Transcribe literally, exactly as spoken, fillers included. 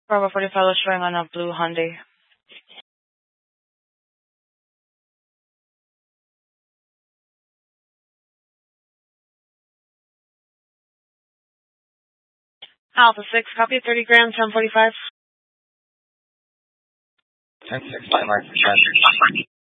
Bravo forty-five is showing on a blue Hyundai. Alpha six, copy thirty grams, ten forty-five. ten six, five mark for traffic.